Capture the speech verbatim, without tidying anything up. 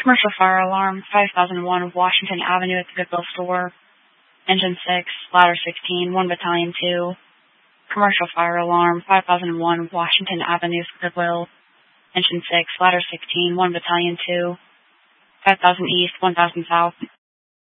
Commercial fire alarm, five thousand one Washington Avenue at the Goodwill store. Engine six, ladder sixteen, one Battalion two. Commercial fire alarm, five thousand one Washington Avenue, Goodwill. Engine six, ladder sixteen, one Battalion two. five thousand East, one thousand South.